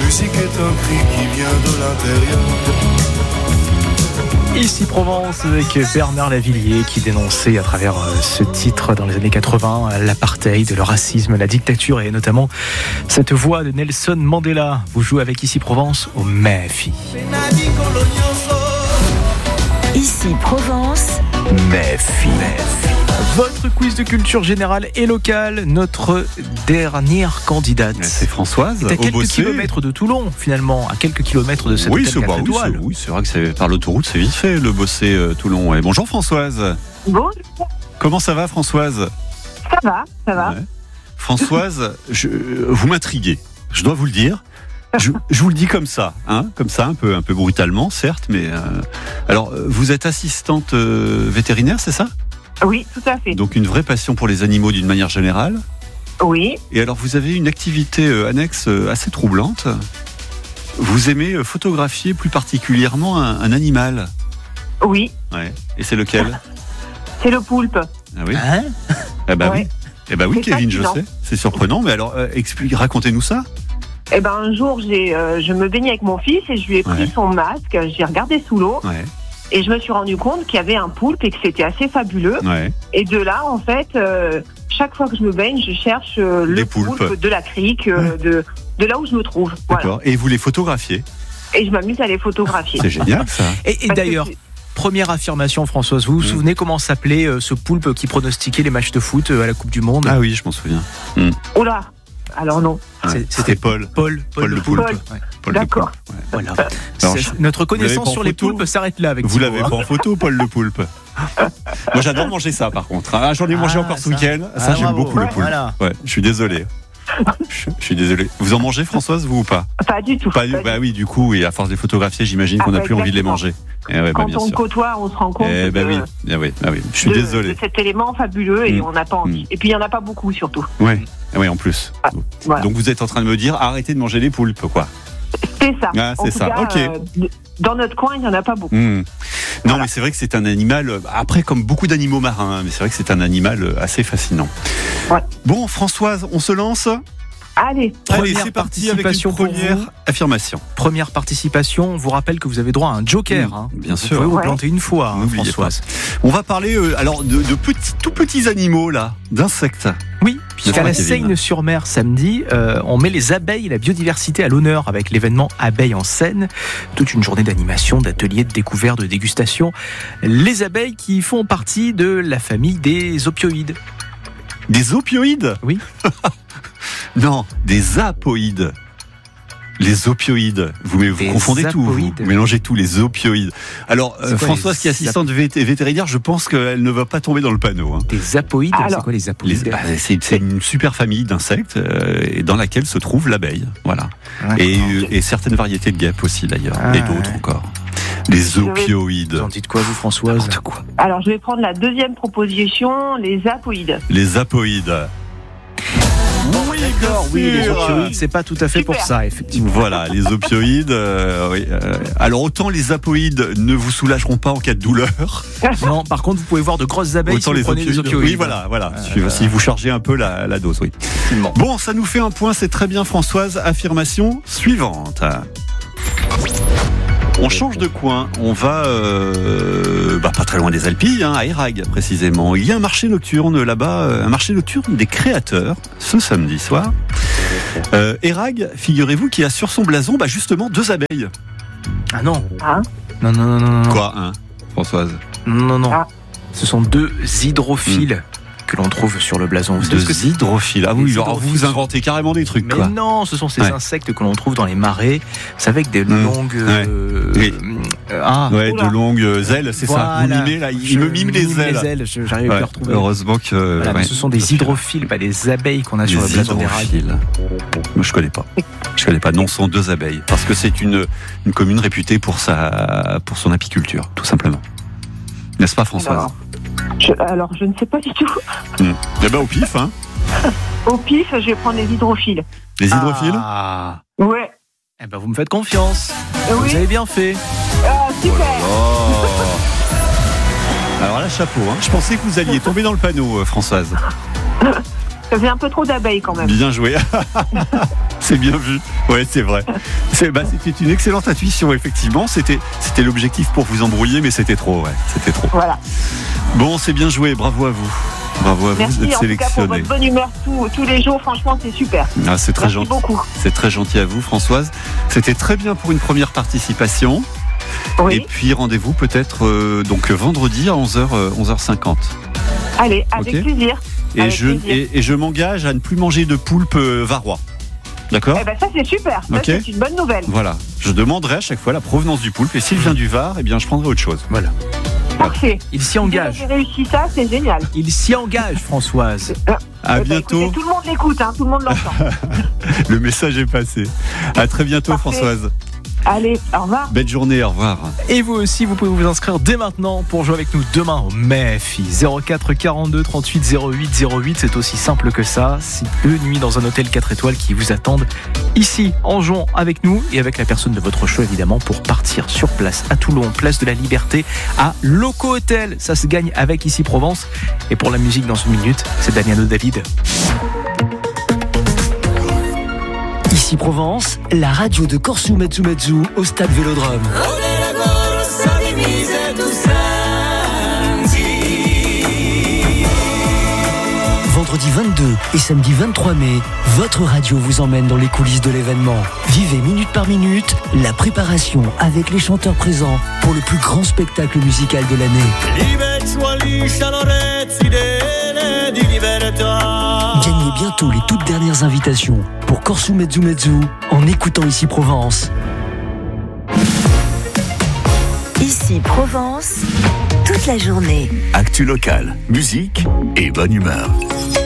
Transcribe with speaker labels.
Speaker 1: musique est un cri qui vient de l'intérieur.
Speaker 2: Ici Provence avec Bernard Lavilliers qui dénonçait à travers ce titre dans les années 80 l'apartheid, le racisme, la dictature et notamment cette voix de Nelson Mandela. Vous jouez avec Ici Provence au MEFI.
Speaker 3: Ici Provence.
Speaker 2: MEFI. Votre quiz de culture générale et locale, notre dernière candidate.
Speaker 4: C'est Françoise.
Speaker 2: C'est à quelques kilomètres de Toulon, finalement, à quelques kilomètres de cette hôtel 4 étoiles.
Speaker 4: Oui, c'est vrai que c'est par l'autoroute, c'est vite fait, le Bossé Toulon. Ouais. Bonjour Françoise.
Speaker 5: Bonjour.
Speaker 4: Comment ça va Françoise ?
Speaker 5: Ça va.
Speaker 4: Ouais. Françoise, vous m'intriguez, je dois vous le dire. Je vous le dis comme ça, un peu brutalement, certes, mais alors vous êtes assistante vétérinaire, c'est ça ?
Speaker 5: Oui, tout à fait.
Speaker 4: Donc une vraie passion pour les animaux d'une manière générale.
Speaker 5: Oui.
Speaker 4: Et alors vous avez une activité annexe assez troublante. Vous aimez photographier plus particulièrement un animal.
Speaker 5: Oui.
Speaker 4: Ouais. Et c'est lequel ?
Speaker 5: C'est le poulpe.
Speaker 4: Ah oui.
Speaker 2: Hein ?
Speaker 4: Eh ben
Speaker 5: Ouais.
Speaker 4: oui. Eh ben oui,
Speaker 5: C'est
Speaker 4: Kevin,
Speaker 5: fascinant.
Speaker 4: je sais. C'est surprenant, mais alors racontez-nous ça.
Speaker 5: Eh ben un jour, je me baignais avec mon fils et je lui ai pris
Speaker 4: Ouais.
Speaker 5: son masque. J'ai regardé sous l'eau
Speaker 4: Ouais.
Speaker 5: et je me suis rendu compte qu'il y avait un poulpe et que c'était assez fabuleux.
Speaker 4: Ouais.
Speaker 5: Et de là, en fait, chaque fois que je me baigne, je cherche le
Speaker 4: Des poulpes.
Speaker 5: poulpe de la crique, de là où je me trouve. Voilà.
Speaker 4: D'accord. Et vous les photographiez.
Speaker 5: Et je m'amuse à les photographier.
Speaker 4: C'est génial ça.
Speaker 2: Et
Speaker 5: Parce
Speaker 2: d'ailleurs,
Speaker 5: que
Speaker 2: première affirmation, Françoise, vous vous souvenez comment s'appelait ce poulpe qui pronostiquait les matchs de foot à la Coupe du Monde ?
Speaker 4: Ah oui, je m'en souviens.
Speaker 5: Oh là. Alors non.
Speaker 4: C'était Paul.
Speaker 2: Paul
Speaker 4: le poulpe.
Speaker 2: Ouais.
Speaker 4: Paul
Speaker 5: D'accord.
Speaker 4: le poulpe. Ouais.
Speaker 2: Voilà.
Speaker 4: Alors,
Speaker 2: Notre
Speaker 4: vous l'avez
Speaker 2: connaissance
Speaker 4: pas en
Speaker 2: sur les
Speaker 4: photo
Speaker 2: poulpes s'arrête là avec
Speaker 4: Vous
Speaker 2: Thibaut,
Speaker 4: l'avez
Speaker 2: hein.
Speaker 4: pas en photo, Paul le poulpe ? Moi, j'adore manger ça, par contre. Ah, j'en ai mangé encore ce
Speaker 2: ça.
Speaker 4: week-end. Ça, j'aime
Speaker 2: bravo.
Speaker 4: beaucoup le poulpe.
Speaker 2: Voilà.
Speaker 4: Ouais, je suis désolé. Je suis désolé. Vous en mangez, Françoise, vous ou pas ?
Speaker 5: Pas du tout.
Speaker 4: Bah oui, du coup, et à force de les photographier, j'imagine qu'on n'a plus envie de les manger. Eh ouais,
Speaker 5: Quand
Speaker 4: bien
Speaker 5: on
Speaker 4: sûr.
Speaker 5: côtoie, on se rend compte
Speaker 4: Eh ben oui, je suis désolé.
Speaker 5: de cet élément fabuleux et
Speaker 4: Mm.
Speaker 5: on n'a pas envie. Et puis il n'y en a pas beaucoup surtout.
Speaker 4: Ouais, en plus.
Speaker 5: Voilà.
Speaker 4: Donc vous êtes en train de me dire arrêtez de manger les poulpes, quoi.
Speaker 5: C'est ça.
Speaker 4: Ah,
Speaker 5: En
Speaker 4: c'est
Speaker 5: tout
Speaker 4: ça,
Speaker 5: cas,
Speaker 4: ok.
Speaker 5: Dans notre coin, il n'y en a pas beaucoup.
Speaker 4: Non,
Speaker 5: Voilà.
Speaker 4: mais c'est vrai que c'est un animal, après comme beaucoup d'animaux marins, mais c'est vrai que c'est un animal assez fascinant.
Speaker 5: Ouais.
Speaker 4: Bon, Françoise, on se lance ?
Speaker 5: Allez.
Speaker 4: Allez,
Speaker 2: Première
Speaker 4: c'est parti avec une
Speaker 2: participation pour
Speaker 4: première
Speaker 2: vous.
Speaker 4: affirmation.
Speaker 2: Première participation, on vous rappelle que vous avez droit à un joker. Hein.
Speaker 4: Bien
Speaker 2: Vous
Speaker 4: sûr.
Speaker 2: pouvez vous
Speaker 5: Ouais.
Speaker 2: planter une fois, hein,
Speaker 4: N'oubliez
Speaker 2: Françoise.
Speaker 4: On va parler alors de tout petits animaux là, d'insectes.
Speaker 2: Oui, puisqu'à la
Speaker 4: Kevin.
Speaker 2: Seyne-sur-Mer samedi, on met les abeilles et la biodiversité à l'honneur avec l'événement Abeilles en scène. Toute une journée d'animation, d'ateliers, de découvertes, de dégustation. Les abeilles qui font partie de la famille des opioïdes.
Speaker 4: Des opioïdes ?
Speaker 2: Oui.
Speaker 4: Non, des apoïdes. Les opioïdes. Vous
Speaker 2: Des
Speaker 4: confondez tout. Vous
Speaker 2: apoïdes.
Speaker 4: mélangez tout, les opioïdes. Alors,
Speaker 2: C'est quoi,
Speaker 4: Françoise,
Speaker 2: les
Speaker 4: qui est assistante vétérinaire, je pense qu'elle ne va pas tomber dans le panneau. Hein.
Speaker 2: Des apoïdes, c'est
Speaker 5: Alors,
Speaker 2: quoi les apoïdes
Speaker 4: C'est une super famille d'insectes et dans laquelle se trouve l'abeille. Voilà.
Speaker 2: D'accord.
Speaker 4: Et certaines variétés de guêpes aussi d'ailleurs.
Speaker 2: Ah,
Speaker 4: et d'autres encore. Les opioïdes.
Speaker 2: Vous en dites quoi, vous, Françoise ?
Speaker 4: N'importe quoi.
Speaker 5: Alors je vais prendre la deuxième proposition, les apoïdes.
Speaker 4: Les apoïdes. Oui,
Speaker 2: D'accord, oui, les
Speaker 4: sûr.
Speaker 2: opioïdes, c'est pas tout à fait pour
Speaker 5: Super.
Speaker 2: ça, effectivement.
Speaker 4: Voilà, les opioïdes. Oui, alors autant les apoïdes ne vous soulageront pas en cas de douleur,
Speaker 2: Non, par contre, vous pouvez voir de grosses abeilles si
Speaker 4: autant
Speaker 2: vous prenez des opioïdes.
Speaker 4: Oui, voilà. Si vous chargez un peu la dose, oui.
Speaker 2: Effectivement.
Speaker 4: Bon, ça nous fait un point, c'est très bien, Françoise. Affirmation suivante. On change de coin, on va pas très loin des Alpilles, à Érag précisément. Il y a un marché nocturne là-bas, un marché nocturne des créateurs, ce samedi soir. Érag, figurez-vous, qui a sur son blason justement 2 abeilles.
Speaker 2: Ah non.
Speaker 5: Hein
Speaker 2: Non.
Speaker 4: Quoi, hein, Françoise ?
Speaker 2: Non.
Speaker 5: Ah.
Speaker 2: Ce sont 2 hydrophiles que l'on trouve sur le blason. Vous savez ce que c'est ?
Speaker 4: hydrophiles. Ah oui,
Speaker 2: Les
Speaker 4: alors vous
Speaker 2: hydrophiles.
Speaker 4: inventez carrément des trucs,
Speaker 2: Mais
Speaker 4: quoi.
Speaker 2: non, ce sont ces
Speaker 4: Ouais.
Speaker 2: insectes que l'on trouve dans les marais. C'est avec des longues...
Speaker 4: Ouais. Oui. Ouais,
Speaker 5: Oula.
Speaker 4: de longues ailes, c'est ça. Vous
Speaker 2: Voilà.
Speaker 4: mimez, là,
Speaker 2: Je
Speaker 4: il me mime les ailes.
Speaker 2: J'arrive
Speaker 4: Ouais,
Speaker 2: à le retrouver.
Speaker 4: heureusement que...
Speaker 2: Voilà, mais ce sont des hydrophiles, pas des abeilles qu'on a sur le
Speaker 4: Les
Speaker 2: blason d'Érag.
Speaker 4: hydrophiles. Moi, je connais pas. Non, ce sont 2 abeilles. Parce que c'est une commune réputée pour son apiculture, tout simplement. N'est-ce pas, Françoise ?
Speaker 5: Alors, je ne sais pas du tout.
Speaker 4: Eh ben, au pif, hein.
Speaker 5: Au pif, je vais prendre les hydrophiles.
Speaker 4: Les hydrophiles ?
Speaker 2: Ah.
Speaker 5: Ouais.
Speaker 2: Eh ben, vous me faites confiance.
Speaker 5: Oui.
Speaker 2: Vous avez bien fait.
Speaker 5: Ah, super.
Speaker 4: Oh. Alors là, chapeau, hein. Je pensais que vous alliez tomber dans le panneau, Françoise.
Speaker 5: Ça faisait un peu trop d'abeilles quand même.
Speaker 4: Bien joué. C'est bien vu. Ouais, c'est vrai. C'était une excellente intuition, effectivement. C'était l'objectif pour vous embrouiller, mais c'était trop, ouais. C'était trop.
Speaker 5: Voilà.
Speaker 4: Bon, c'est bien joué. Bravo à vous. Bravo à vous
Speaker 5: Merci
Speaker 4: d'être
Speaker 5: en tout cas pour
Speaker 4: sélectionné.
Speaker 5: votre bonne humeur tous les jours. Franchement, c'est super.
Speaker 4: Ah, c'est très
Speaker 5: Merci
Speaker 4: gentil.
Speaker 5: beaucoup.
Speaker 4: C'est très gentil à vous, Françoise. C'était très bien pour une première participation.
Speaker 5: Oui.
Speaker 4: Et puis rendez-vous peut-être donc vendredi à 11h50.
Speaker 5: Allez, avec
Speaker 4: Ok.
Speaker 5: plaisir.
Speaker 4: Et
Speaker 5: Avec
Speaker 4: je,
Speaker 5: plaisir.
Speaker 4: et je m'engage à ne plus manger de poulpe varois. D'accord ?
Speaker 5: Eh ben ça c'est super. Ça,
Speaker 4: Ok.
Speaker 5: c'est une bonne nouvelle.
Speaker 4: Voilà. Je demanderai à chaque fois la provenance du poulpe. Et s'il vient du Var, eh bien, je prendrai autre chose.
Speaker 2: Voilà.
Speaker 5: Parfait.
Speaker 2: Il s'y
Speaker 5: Si vous
Speaker 2: engage.
Speaker 5: avez réussi ça, c'est génial.
Speaker 2: Il s'y engage, Françoise.
Speaker 4: À
Speaker 5: Eh ben,
Speaker 4: bientôt.
Speaker 5: écoutez, tout le monde l'écoute, hein, tout le monde l'entend.
Speaker 4: Le message est passé. À très bientôt,
Speaker 5: Parfait.
Speaker 4: Françoise.
Speaker 5: Allez, au revoir.
Speaker 4: Belle journée. Au revoir.
Speaker 2: Et vous aussi, vous pouvez vous inscrire dès maintenant pour jouer avec nous demain au MEFI. 04 42 38 08 08. C'est aussi simple que ça. C'est 2 nuits dans un hôtel 4 étoiles qui vous attendent ici en jouant avec nous et avec la personne de votre choix évidemment pour partir sur place à Toulon, place de la Liberté à Loco Hotel. Ça se gagne avec Ici Provence. Et pour la musique dans une minute, c'est Damiano David.
Speaker 3: Ici Provence, la radio de Corsu Metsu au stade Vélodrome. Vendredi 22 et samedi 23 mai, votre radio vous emmène dans les coulisses de l'événement. Vivez minute par minute la préparation avec les chanteurs présents pour le plus grand spectacle musical de l'année. Gagnez bientôt les toutes dernières invitations pour Corsu Metsu en écoutant Ici Provence.
Speaker 6: Ici Provence, toute la journée.
Speaker 7: Actu locale, musique et bonne humeur.